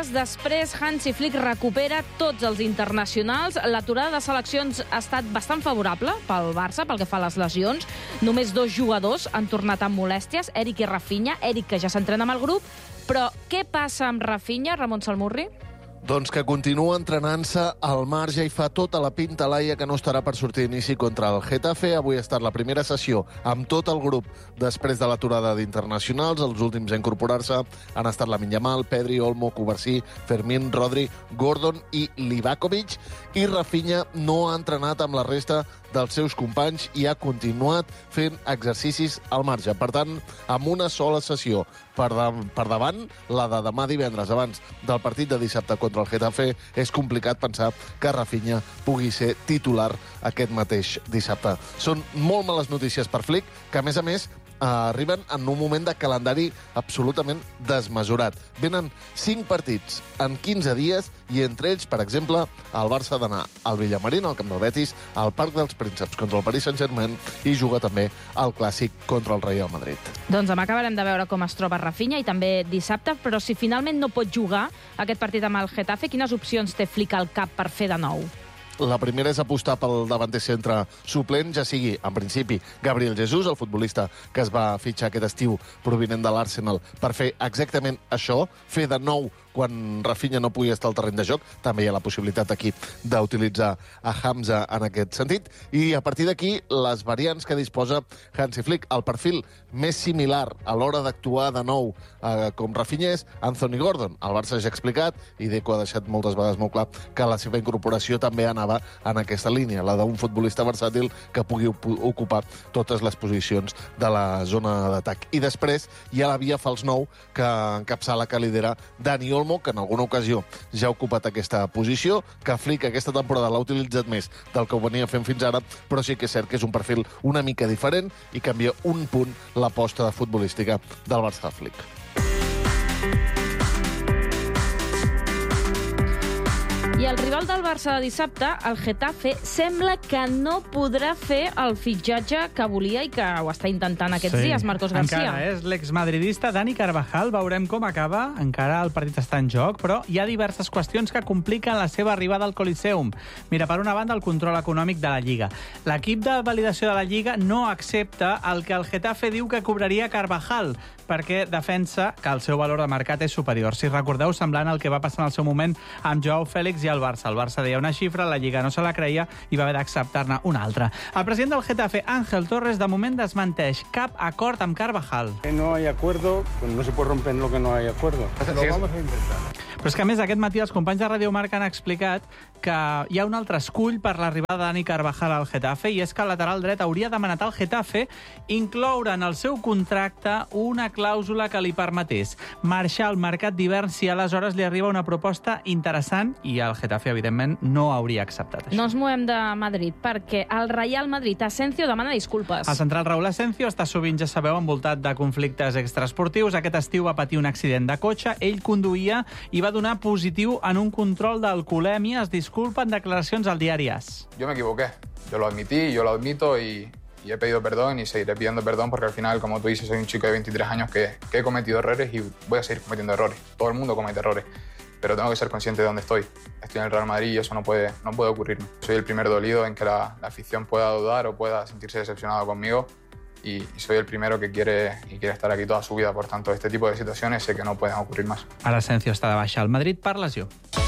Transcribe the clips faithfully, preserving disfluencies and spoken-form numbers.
dies després, Hansi Flick recupera tots els internacionals. L'aturada de seleccions ha estat bastant favorable pel Barça, pel que fa a les lesions. Només dos jugadors han tornat amb molèsties, Eric i Rafinha. Eric, que ja s'entrena amb el grup. Però què passa amb Rafinha, Ramon Salmurri? Doncs que continua entrenant-se al marge i fa tota la pinta Laia que no estarà per sortir d'inici contra el Getafe. Avui ha estat la primera sessió amb tot el grup després de l'aturada d'internacionals. Els últims a incorporar-se han estat Lamine Yamal, Pedri, Olmo, Cubarsí, Fermín, Rodri, Gordon i Livakovic. I Rafinha no ha entrenat amb la resta dels seus companys i ha continuat fent exercicis al marge. Per tant, amb una sola sessió per, de, per davant, la de demà divendres, abans del partit de dissabte contra el Getafe, és complicat pensar que Rafinha pugui ser titular aquest mateix dissabte. Són molt males notícies per Flick, que a més a més arriben en un moment de calendari absolutament desmesurat. Venen cinc partits en quinze dies i entre ells, per exemple, el Barça ha d'anar al Villamarín, al Camp del Betis, al Parc dels Prínceps contra el Paris Saint-Germain i juga també al Clàssic contra el Real Madrid. Doncs demà acabarem de veure com es troba Rafinha i també dissabte, però si finalment no pot jugar aquest partit amb el Getafe, quines opcions té Flick al cap per fer de nou? La primera és apostar pel davanter centre suplent, ja sigui, en principi, Gabriel Jesus, el futbolista que es va fitxar aquest estiu provinent de l'Arsenal, per fer exactament això, fer de nou quan Rafinha no pugui estar al terreny de joc. També hi ha la possibilitat aquí d'utilitzar a Hamza en aquest sentit. I a partir d'aquí, les variants que disposa Hansi Flick. El perfil més similar a l'hora d'actuar de nou eh, com Rafinha és Anthony Gordon. El Barça ja ha explicat, i Deco ha deixat moltes vegades molt clar, que la seva incorporació també anava en aquesta línia, la d'un futbolista versàtil que pugui ocupar totes les posicions de la zona d'atac. I després hi ha la via fals nou que encapçala, que lidera Dani Olmo, que en alguna ocasió ja ha ocupat aquesta posició, que Flick aquesta temporada l'ha utilitzat més del que ho venia fent fins ara, però sí que és cert que és un perfil una mica diferent i canvia un punt l'aposta de futbolística del Barça de Flick. I el rival del Barça de dissabte, el Getafe, sembla que no podrà fer el fitxatge que volia i que ho està intentant aquests sí, dies, Marcos García. Encara és l'exmadridista Dani Carvajal. Veurem com acaba. Encara el partit està en joc, però hi ha diverses qüestions que compliquen la seva arribada al Coliseum. Mira, per una banda, el control econòmic de la Lliga. L'equip de validació de la Lliga no accepta el que el Getafe diu que cobraria Carvajal, perquè defensa que el seu valor de mercat és superior. Si recordeu, semblant al que va passar en el seu moment amb Joao Félix i el Barça. El Barça deia una xifra, la Lliga no se la creia i va haver d'acceptar-ne una altra. El president del Getafe, Ángel Torres, de moment desmenteix cap acord amb Carvajal. No hay acuerdo, pues no se puede romper lo que no hay acuerdo. Lo vamos a intentar. Però és que, a més, aquest matí els companys de Radio Marca han explicat que hi ha un altre escull per l'arribada de Dani Carvajal al Getafe, i és que el lateral dret hauria demanat al Getafe incloure en el seu contracte una clàusula que li permetés marxar al mercat d'hivern si aleshores li arriba una proposta interessant, i el Getafe, evidentment, no hauria acceptat això. No ens movem de Madrid, perquè el Real Madrid, Asensio, demana disculpes. El central Raúl Asensio està sovint, ja sabeu, envoltat de conflictes extraesportius. Aquest estiu va patir un accident de cotxe, ell conduïa i va donar positiu en un control d'alcoholèmia. Es disculpa en declaracions al diari AS. Yo me equivoqué, yo lo admití, yo lo admito y, y he pedido perdón y seguiré pidiendo perdón porque al final, como tú dices, soy un chico de veintitrés años que, que he cometido errores y voy a seguir cometiendo errores. Todo el mundo comete errores, pero tengo que ser consciente de dónde estoy. Estoy en el Real Madrid y eso no puede, no puede ocurrirme. Soy el primer dolido en que la, la afición pueda dudar o pueda sentirse decepcionado conmigo. Y soy el primero que quiere y quiere estar aquí toda su vida. Por tanto, este tipo de situaciones sé que no pueden ocurrir más. Ara Asensio està de baixa al Madrid per lesió.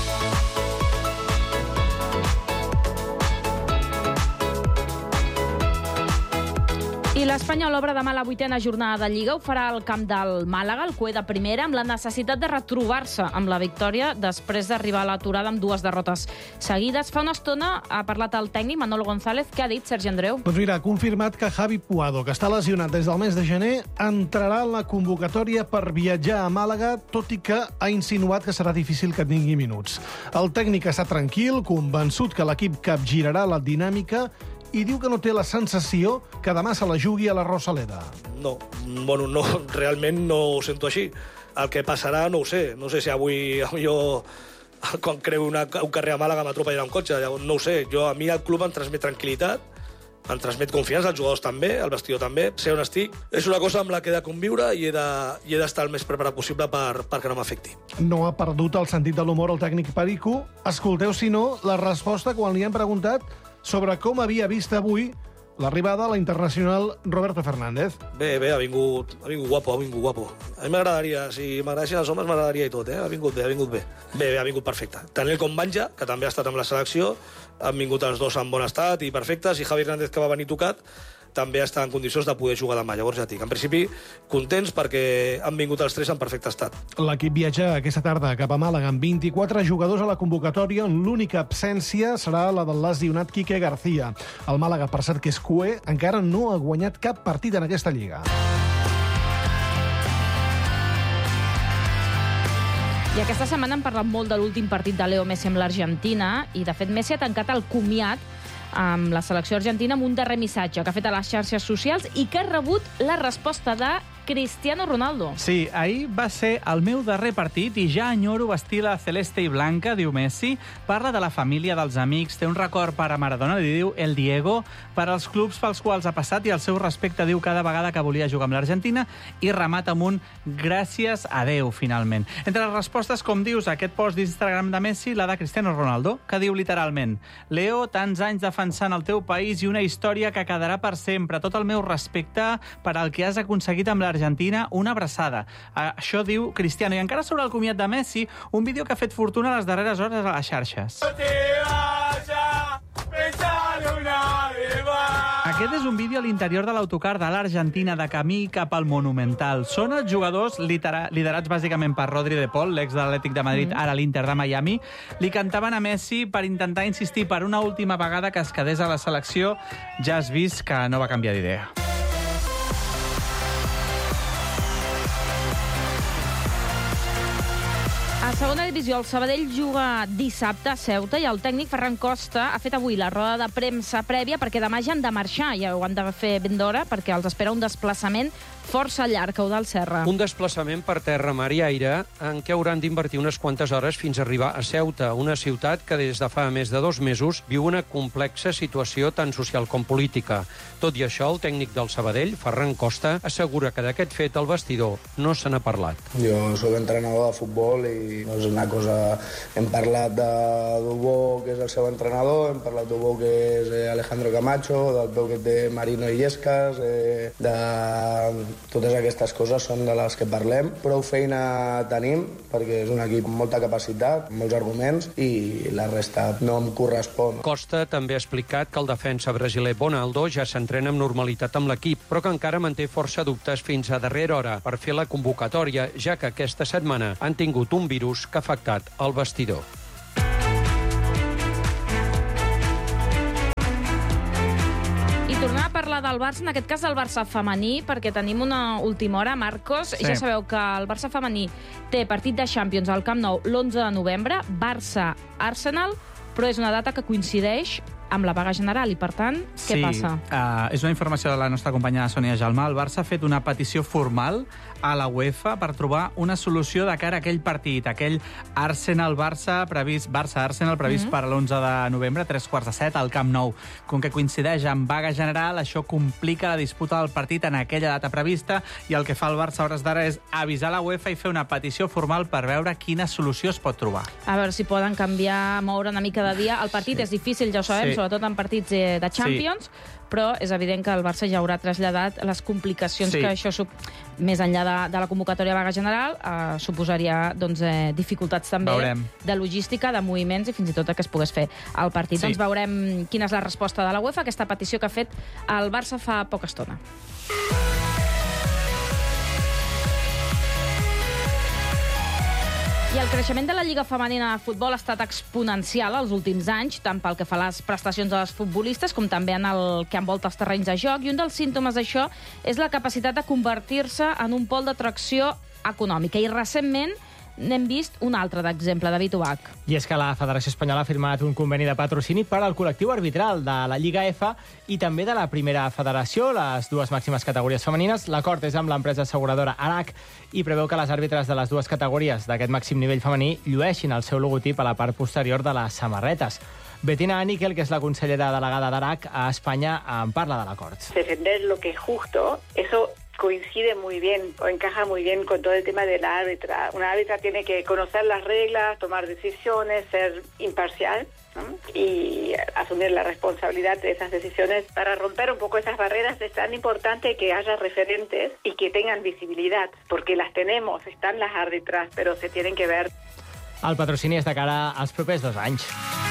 I l'Espanyol obre demà la vuitena jornada de Lliga. Ho farà al camp del Màlaga, el cué de primera, amb la necessitat de retrobar-se amb la victòria després d'arribar a l'aturada amb dues derrotes seguides. Fa una estona ha parlat el tècnic Manolo González. Què ha dit, Sergi Andreu? Doncs mira, ha confirmat que Javi Puado, que està lesionat des del mes de gener, entrarà en la convocatòria per viatjar a Màlaga, tot i que ha insinuat que serà difícil que tingui minuts. El tècnic està tranquil, convençut que l'equip capgirarà la dinàmica i diu que no té la sensació que demà se la jugui a la Rosaleda. No, bueno, no, realment no ho sento així. El que passarà no ho sé. No sé si avui jo, quan creu una, un carrer a Màlaga, m'atropellarà un cotxe. No ho sé. Jo, a mi el club em transmet tranquil·litat em transmet confiança, els jugadors també, el vestidor també. Sé on estic. És una cosa amb la que he de conviure i he d'estar el més preparat possible per, perquè no m'afecti. No ha perdut el sentit de l'humor el tècnic Perico. Escolteu, si no, la resposta quan li han preguntat sobre com havia vist avui l'arribada a la internacional Roberto Fernández. Bé, bé, ha vingut, ha vingut guapo, ha vingut guapo. A mi m'agradaria, si m'agradessin els homes, m'agradaria i tot, eh? Ha vingut bé, ha vingut bé. Bé, bé, ha vingut perfecte. Tant ell com Banja, que també ha estat amb la selecció, han vingut els dos en bon estat i perfectes, i Javi Hernández, que va venir tocat, també està en condicions de poder jugar demà. Llavors ja dic, en principi, contents perquè han vingut els tres en perfecte estat. L'equip viatja aquesta tarda cap a Màlaga amb vint-i-quatre jugadors a la convocatòria, on l'única absència serà la del lesionat Quique García. El Màlaga, per cert, que és cué, encara no ha guanyat cap partit en aquesta lliga. I aquesta setmana hem parlat molt de l'últim partit de Leo Messi amb l'Argentina, i de fet Messi ha tancat el comiat amb la selecció argentina amb un darrer missatge que ha fet a les xarxes socials i que ha rebut la resposta de Cristiano Ronaldo. Sí, ahir va ser el meu darrer partit i ja enyoro vestir la celeste i blanca, diu Messi. Parla de la família, dels amics, té un record per a Maradona, li diu el Diego, per als clubs pels quals ha passat i el seu respecte diu cada vegada que volia jugar amb l'Argentina, i remata amb un gràcies a Déu, finalment. Entre les respostes, com dius, aquest post d'Instagram de Messi, la de Cristiano Ronaldo, que diu literalment: Leo, tants anys defensant el teu país i una història que quedarà per sempre. Tot el meu respecte per al que has aconseguit amb l'Argentina. Argentina, una abraçada. Això diu Cristiano. I encara sobre el comiat de Messi, un vídeo que ha fet fortuna a les darreres hores a les xarxes. Aquest és un vídeo a l'interior de l'autocar de l'Argentina de camí cap al Monumental. Són els jugadors liderats bàsicament per Rodri de Paul, l'ex de l'Atlètic de Madrid, ara l'Inter de Miami. Li cantaven a Messi per intentar insistir per una última vegada que es quedés a la selecció. Ja has vist que no va canviar d'idea. A segona divisió, el Sabadell juga dissabte a Ceuta i el tècnic Ferran Costa ha fet avui la roda de premsa prèvia perquè demà ja han de marxar, ja ho han de fer ben d'hora perquè els espera un desplaçament força llarg, Eudald Serra. Un desplaçament per terra, mar i aire en què hauran d'invertir unes quantes hores fins a arribar a Ceuta, una ciutat que des de fa més de dos mesos viu una complexa situació tant social com política. Tot i això, el tècnic del Sabadell, Ferran Costa, assegura que d'aquest fet al vestidor no se n'ha parlat. Jo soc entrenador de futbol i no és una cosa... Hem parlat de Dubó, que és el seu entrenador, hem parlat de Dubó, que és Alejandro Camacho, del peu que té Marino Illescas, eh, de... Totes aquestes coses són de les que parlem. Prou feina tenim, perquè és un equip amb molta capacitat, molts arguments, i la resta no em correspon. Costa també ha explicat que el defensa brasiler Bonaldo ja s'entrena amb normalitat amb l'equip, però que encara manté força dubtes fins a darrera hora per fer la convocatòria, ja que aquesta setmana han tingut un virus que ha afectat el vestidor. Tornar a parlar del Barça, en aquest cas del Barça femení, perquè tenim una última hora, Marcos. Sí. Ja sabeu que el Barça femení té partit de Champions al Camp Nou l'onze de novembre, Barça-Arsenal, però és una data que coincideix amb la vaga general i, per tant, què sí, passa? Uh, és una informació de la nostra companya Sònia Jalmà. El Barça ha fet una petició formal a la UEFA per trobar una solució de cara a aquell partit, aquell Arsenal-Barça previst, Barça-Arsenal previst mm -hmm. per l'onze de novembre, tres quarts de set, al Camp Nou. Com que coincideix amb vaga general, això complica la disputa del partit en aquella data prevista, i el que fa el Barça a hores d'ara és avisar la UEFA i fer una petició formal per veure quina solució es pot trobar. A veure si poden canviar, moure una mica de dia. El partit sí. és difícil, ja ho sabem, sí. sobretot en partits de Champions, sí. però és evident que el Barça ja haurà traslladat les complicacions sí. que això, més enllà de, de la convocatòria vaga general, eh, suposaria doncs, eh, dificultats també veurem. de logística, de moviments i fins i tot que es pogués fer el partit. Sí. Doncs veurem quina és la resposta de la UEFA a aquesta petició que ha fet el Barça fa poca estona. I el creixement de la Lliga Femenina de Futbol ha estat exponencial els últims anys, tant pel que fa a les prestacions de les futbolistes com també en el que envolta els terrenys de joc, i un dels símptomes d'això és la capacitat de convertir-se en un pol d'atracció econòmica. I recentment n'hem vist un altre d'exemple, David Ubach. I és que la Federació Espanyola ha firmat un conveni de patrocini per al col·lectiu arbitral de la Lliga F i també de la Primera Federació, les dues màximes categories femenines. L'acord és amb l'empresa asseguradora Arac i preveu que les àrbitres de les dues categories d'aquest màxim nivell femení llueixin el seu logotip a la part posterior de les samarretes. Bettina Nickel, que és la consellera delegada d'Arac a Espanya, en parla de l'acord. Defender lo que es justo, eso coincide muy bien o encaja muy bien con todo el tema de la árbitra. Una árbitra tiene que conocer las reglas, tomar decisiones, ser imparcial, ¿no? Y asumir la responsabilidad de esas decisiones. Para romper un poco esas barreras es tan importante que haya referentes y que tengan visibilidad, porque las tenemos, están las árbitras, pero se tienen que ver. El patrocini és de cara als propers dos anys.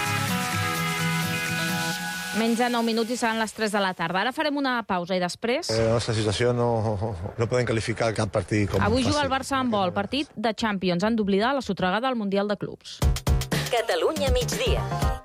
Menys de nou minuts i seran les tres de la tarda. Ara farem una pausa i després... Eh, la nostra situació no, no podem qualificar cap partit com Avui fàcil. juga el Barça amb vol, partit de Champions. Han d'oblidar la sotragada al Mundial de Clubs. Catalunya migdia.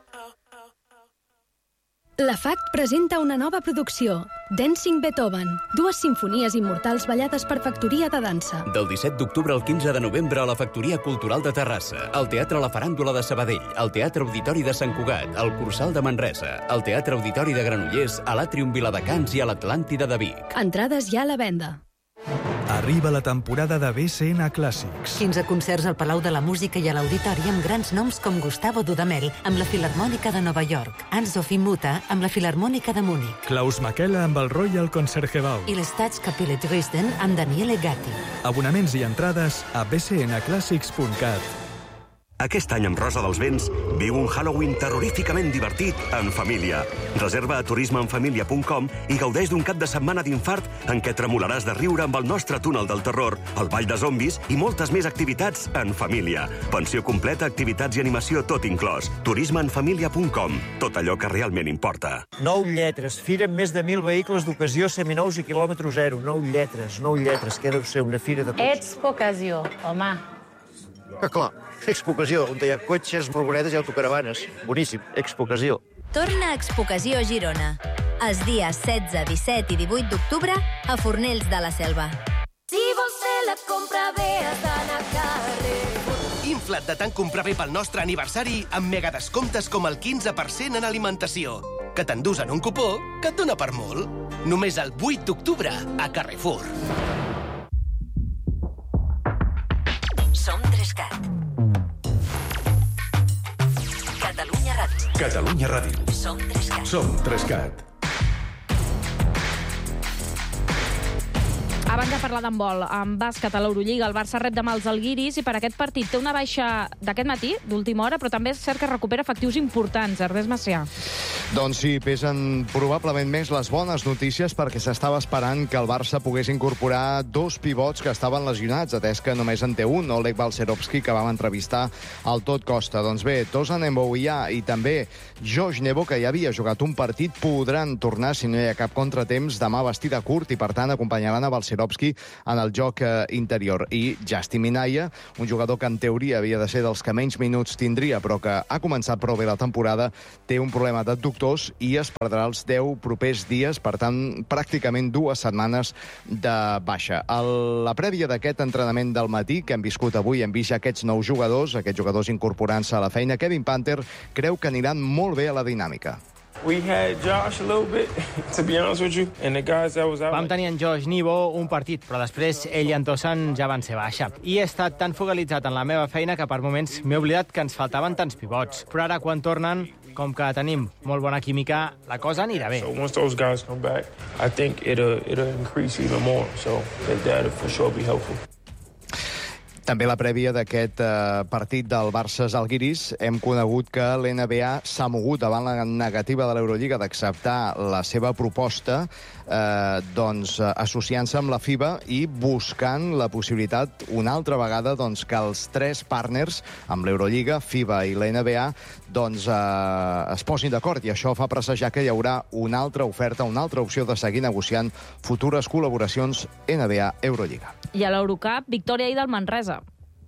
La F A C presenta una nova producció, Dancing Beethoven, dues simfonies immortals ballades per Factoria de Dansa. Del disset d'octubre al quinze de novembre a la Factoria Cultural de Terrassa, al Teatre La Faràndula de Sabadell, al Teatre Auditori de Sant Cugat, al Cursal de Manresa, al Teatre Auditori de Granollers, a l'Àtrium Viladecans i a l'Atlàntida de Vic. Entrades ja a la venda. Arriba la temporada de B C N Clàssics. quinze concerts al Palau de la Música i a l'Auditori amb grans noms com Gustavo Dudamel amb la Filharmònica de Nova York, Anne-Sophie Mutter amb la Filharmònica de Múnich, Klaus Makela amb el Royal Concertgebouw i l'Staatskapelle Dresden amb Daniele Gatti. Abonaments i entrades a b c n clàssics punt cat. Aquest any amb Rosa dels Vents viu un Halloween terroríficament divertit en família. Reserva a turisme en família punt com i gaudeix d'un cap de setmana d'infart en què tremolaràs de riure amb el nostre túnel del terror, el ball de zombis i moltes més activitats en família. Pensió completa, activitats i animació tot inclòs. turisme en família punt com. Tot allò que realment importa. Nou lletres. Fira amb més de mil vehicles d'ocasió, seminous i quilòmetre zero. Nou lletres, nou lletres. Què deu ser una fira de cotxes? Expo Ocasió, home. Ah, clar. Expo Ocasió, on hi ha cotxes, furgonetes i autocaravanes. Boníssim, Expo Ocasió. Torna a Expo Ocasió Girona. Els dies setze, disset i divuit d'octubre a Fornells de la Selva. Si vols fer la compra bé, has d'anar a carrer. Infla't de tant comprar bé pel nostre aniversari amb megadescomptes com el quinze per cent en alimentació. Que t'endús en un cupó que et dona per molt. Només el vuit d'octubre a Carrefour. Som Trescat. Catalunya Ràdio. Catalunya Ràdio. Som Trescat. Som Trescat. Abans de parlar d'handbol, amb bàsquet a l'Eurolliga, el Barça rep demà els Alguiris i per aquest partit té una baixa d'aquest matí, d'última hora, però també és cert que recupera efectius importants. Ernest Macià. Doncs sí, pesen probablement més les bones notícies perquè s'estava esperant que el Barça pogués incorporar dos pivots que estaven lesionats, atès que només en té un, Oleg Balcerovski, que vam entrevistar al Tot Costa. Doncs bé, Tozan Mbouya i també Josh Nebo, que ja havia jugat un partit, podran tornar, si no hi ha cap contratemps, demà vestit de curt i, per tant, acompanyaran a Balcerovski en el joc eh, interior. I Justin Minaya, un jugador que en teoria havia de ser dels que menys minuts tindria, però que ha començat prou bé la temporada, té un problema d'adductors i es perdrà els deu propers dies, per tant, pràcticament dues setmanes de baixa. El, la prèvia d'aquest entrenament del matí que hem viscut avui, hem vist ja aquests nous jugadors, aquests jugadors incorporant-se a la feina. Kevin Panther creu que aniran molt bé a la dinàmica. We had Josh a little bit, to be honest with you, and the guys that was out. Vam tenir en Josh Nebo un partit, però després ell i en Tozan ja van ser baixa. I he estat tan focalitzat en la meva feina que per moments m'he oblidat que ens faltaven tants pivots. Però ara, quan tornen, com que tenim molt bona química, la cosa anirà bé. So once those guys come back, I think it'll, it'll increase even more. So that'll for sure be helpful. També la prèvia d'aquest eh, partit del Barça-Žalgiris hem conegut que l'N B A s'ha mogut davant la negativa de l'Eurolliga d'acceptar la seva proposta, eh, doncs associant-se amb la FIBA i buscant la possibilitat una altra vegada doncs, que els tres partners amb l'Eurolliga, FIBA i l'N B A doncs, eh, es posin d'acord, i això fa pressagiar que hi haurà una altra oferta, una altra opció de seguir negociant futures col·laboracions N B A-Eurolliga. I a l'Eurocup, victòria ahir del Manresa.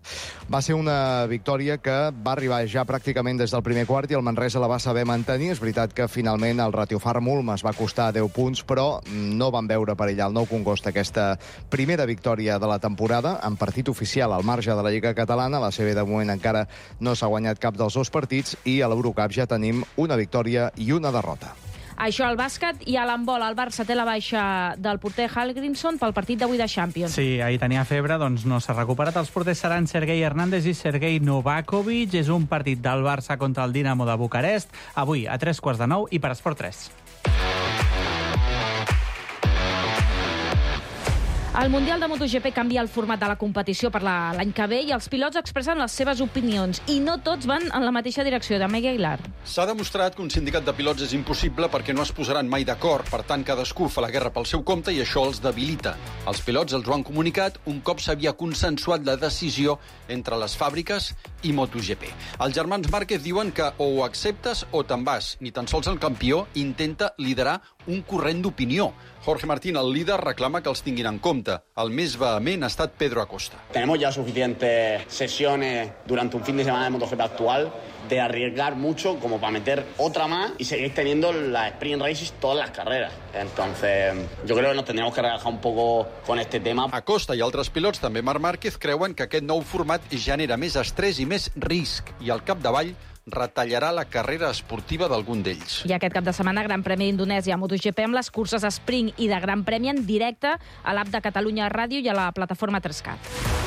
Va ser una victòria que va arribar ja pràcticament des del primer quart i el Manresa la va saber mantenir. És veritat que finalment el Ratiofar Mulm es va costar deu punts, però no van veure per ella el Nou Congost aquesta primera victòria de la temporada en partit oficial al marge de la Lliga Catalana. La C B de moment encara no s'ha guanyat cap dels dos partits i a l'Eurocup ja tenim una victòria i una derrota. Això al bàsquet i a l'handbol. El Barça té la baixa del porter Hallgrímsson pel partit d'avui de Champions. Sí, ahir tenia febre, doncs no s'ha recuperat. Els porters seran Sergei Hernández i Sergei Novakovic. És un partit del Barça contra el Dinamo de Bucarest. Avui a tres quarts de nou i per Esport tres. El Mundial de MotoGP canvia el format de la competició per l'any que ve i els pilots expressen les seves opinions i no tots van en la mateixa direcció. De Miguel Aguilar. S'ha demostrat que un sindicat de pilots és impossible perquè no es posaran mai d'acord. Per tant, cadascú fa la guerra pel seu compte i això els debilita. Els pilots els ho han comunicat un cop s'havia consensuat la decisió entre les fàbriques i MotoGP. Els germans Márquez diuen que o ho acceptes o te'n vas. Ni tan sols el campió intenta liderar un corrent d'opinió. Jorge Martín, el líder, reclama que els tinguin en compte. El més vehement ha estat Pedro Acosta. Tenemos ya suficientes sesiones durante un fin de semana de MotoGP actual de arriesgar mucho como para meter otra más y seguir teniendo las sprint races todas las carreras. Entonces, yo creo que nos tendríamos que relajar un poco con este tema. Acosta i altres pilots, també Marc Márquez, creuen que aquest nou format genera més estrès i més risc i al capdavall retallarà la carrera esportiva d'algun d'ells. I aquest cap de setmana, Gran Premi d'Indonèsia, MotoGP amb les curses sprint i de Gran Premi en directe a l'app de Catalunya Ràdio i a la plataforma tres cat.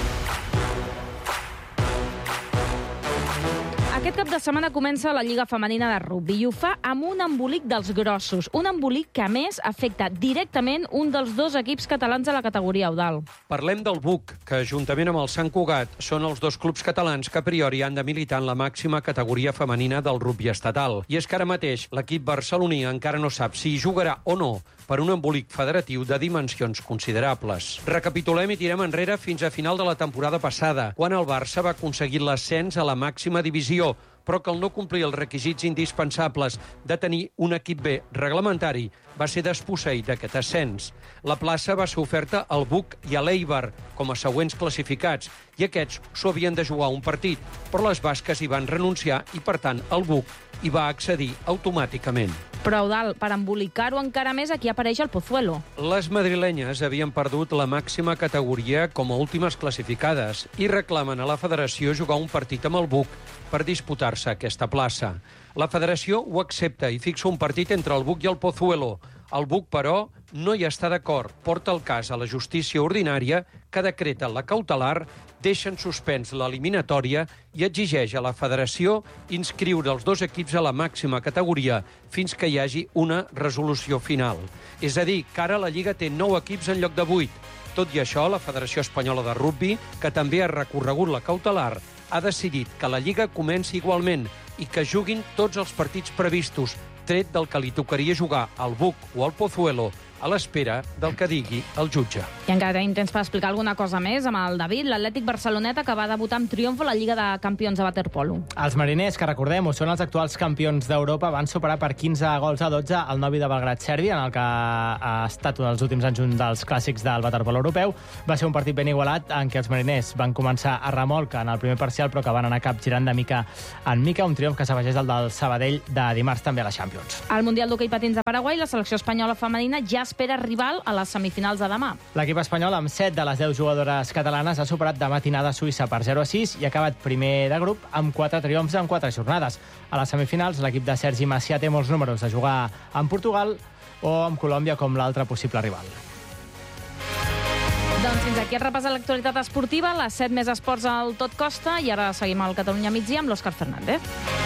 Aquest cap de setmana comença la Lliga Femenina de Rugby i ho fa amb un embolic dels grossos. Un embolic que, a més, afecta directament un dels dos equips catalans de la categoria, Eudal. Parlem del B U C, que juntament amb el Sant Cugat són els dos clubs catalans que a priori han de militar en la màxima categoria femenina del rugby estatal. I és que ara mateix l'equip barceloní encara no sap si hi jugarà o no per un embolic federatiu de dimensions considerables. Recapitulem i tirem enrere fins a final de la temporada passada, quan el Barça va aconseguir l'ascens a la màxima divisió, però que al no complir els requisits indispensables de tenir un equip B reglamentari va ser desposseït d'aquest ascens. La plaça va ser oferta al B U C i a l'Eibar com a següents classificats i aquests s'ho havien de jugar un partit, però les basques hi van renunciar i, per tant, el B U C hi va accedir automàticament. Però, Eudal, per embolicar-ho encara més, aquí apareix el Pozuelo. Les madrilenyes havien perdut la màxima categoria com a últimes classificades i reclamen a la federació jugar un partit amb el B U C per disputar-se aquesta plaça. La federació ho accepta i fixa un partit entre el B U C i el Pozuelo. El B U C, però, no hi està d'acord. Porta el cas a la justícia ordinària, que decreta la cautelar, deixa en suspens l'eliminatòria i exigeix a la federació inscriure els dos equips a la màxima categoria fins que hi hagi una resolució final. És a dir, que ara la Lliga té nou equips en lloc de vuit. Tot i això, la Federació Espanyola de Rugby, que també ha recorregut la cautelar, ha decidit que la Lliga comenci igualment i que juguin tots els partits previstos, tret del que li tocaria jugar al B U C o al Pozuelo, a l'espera del que digui el jutge. I encara tenim temps per explicar alguna cosa més amb el David, l'Atlètic Barceloneta, que va debutar amb triomf a la Lliga de Campions de Waterpolo. Els mariners, que recordem-ho, són els actuals campions d'Europa, van superar per quinze gols a dotze el Novi de Belgrad Sèrbia, en el que ha estat un dels últims anys un dels clàssics del waterpolo europeu. Va ser un partit ben igualat en què els mariners van començar a remolc en el primer parcial, però que van anar capgirant de mica en mica, un triomf que s'afegeix al del Sabadell de dimarts també a la Champions. Al Mundial d'Hoquei Patins de Paraguai, la selecció espanyola femenina ja espera rival a les semifinals de demà. L'equip espanyol, amb set de les deu jugadores catalanes, ha superat de matinada Suïssa per zero a sis i ha acabat primer de grup amb quatre triomfs en quatre jornades. A les semifinals, l'equip de Sergi Macià té molts números de jugar amb Portugal o amb Colòmbia com l'altre possible rival. Doncs fins aquí es repassa l'actualitat esportiva, les set més esports al Tot Costa, i ara seguim al Catalunya Migdia amb l'Òscar Fernández.